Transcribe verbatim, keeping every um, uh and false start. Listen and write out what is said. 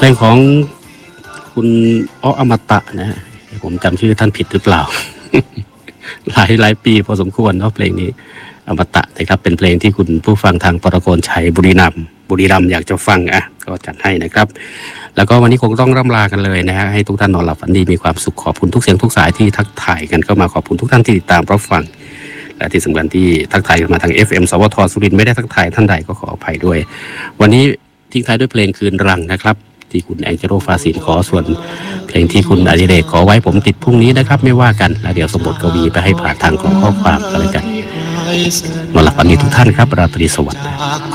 ลงของคุณอ้ออมตะนะฮะผมจำชื่อท่านผิดหรือเปล่า หลายหลายปีพอสมควรเนาะเพลงนี้อมตะนะครับเป็นเพลงที่คุณผู้ฟังทางปรโกนชัยบุรีรัมย์บุรีรัมย์อยากจะฟังอ่ะก็จัดให้นะครับแล้วก็วันนี้คงต้องร่ำลากันเลยนะฮะให้ทุกท่านนอนหลับฝันดีมีความสุขขอบคุณทุกเสียงทุกสายที่ทักทายกันเข้ามาขอบคุณทุกท่านที่ติดตามรับฟังและที่สำคัญที่ทักทายกันมาทาง เอฟ เอ็ม สวทสุรินทร์ไม่ได้ทักทายท่านใดก็ขออภัยด้วยวันนี้ทิ้งท้ายด้วยเพลงคืนรังนะครับที่คุณแองเจโรฟาสินขอส่วนเพลงที่คุณอดิเรกขอไว้ผมติดพรุ่งนี้นะครับไม่ว่ากันแล้วเดี๋ยวสมบทกวีไปให้ผ่านทางของข้อความกันเลยกันนอนหลับฝันดีทุกท่านครับราตรีสวัสดิ์